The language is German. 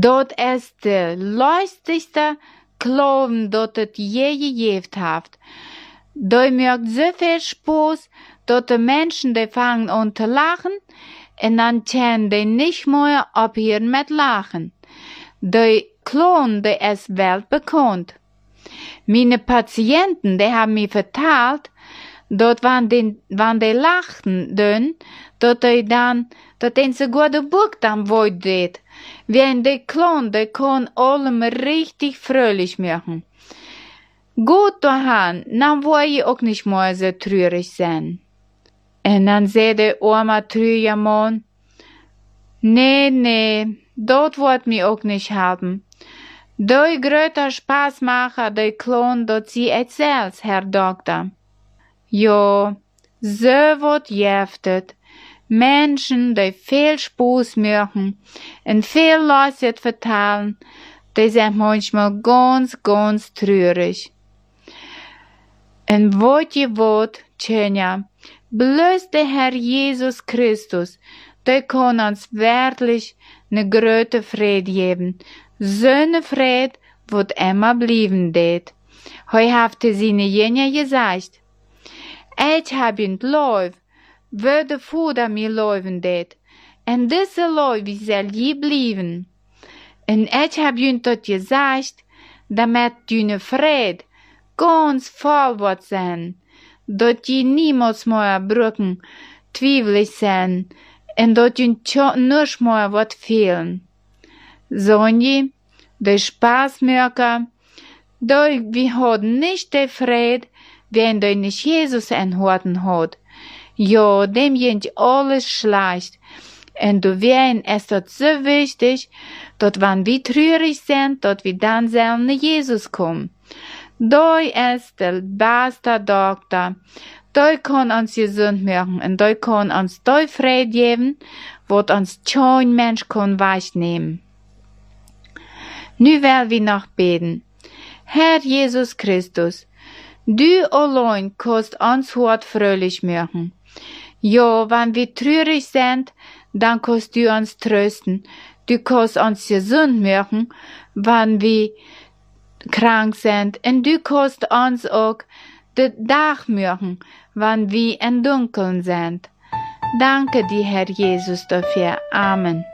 Dat is de lustigste Glauben, dat het je gegeven heeft. Die maakt zoveel Spaß, dat de mensen die fangen an te lachen, en dan kunnen die niet meer ophieren met lachen. Die Clown, die is weltbekannt. Meine Patienten, die haben mir verteld, dat wann die lachten, dat den sogar de Buch dann woord deed. Wenn die Clown, die kann allem richtig fröhlich machen. Gut daran, dann will ich auch nicht mehr so traurig sein. Und dann sagt der arme trüge Mann, nee, dort wird mir auch nicht helfen. Die größter Spaßmacher, die Clown, dat sie erzählt, Herr Doktor. Ja, so wird jeftet. Menschen, die viel Spaß machen und viel Leid vertellen, die sind manchmal ganz, ganz traurig. Und wat je wat, Tjenja, bloß der Herr Jesus Christus, der kann uns wirklich ne große Friede geben. So ne Friede, wird immer bleiben det. Hij heeft seine Jünger gesagt, ich hab ihn Lauf, wo der Vater mir laufen det, und diese Lauf soll je bleiben. Und ich hab ihn dort gesagt, damit deine Friede ganz voll wird sein, dat je niemals mehr brücken, twiebelig sein, und dat je nicht mehr wird fehlen. Sonje, de Spaßmaker, wir haben nicht den Fried, wenn du nicht Jesus enthalten hat. Ja, dem geht alles schlecht. Und du wirst es dort so wichtig, dass wenn wir traurig sind, dass wir dann sollen Jesus kommen. Da ist der beste Doktor. Da kann uns gesund machen und da kann uns da Fried geben, was uns kein Mensch kann wegnehmen. Nu will wir noch beten. Herr Jesus Christus, du allein kannst uns heute fröhlich machen. Ja, wenn wir traurig sind, dann kannst du uns trösten. Du kannst uns gesund machen, wenn wir krank sind. Und du kannst uns auch den Tag machen, wenn wir im Dunkeln sind. Danke dir, Herr Jesus, dafür. Amen.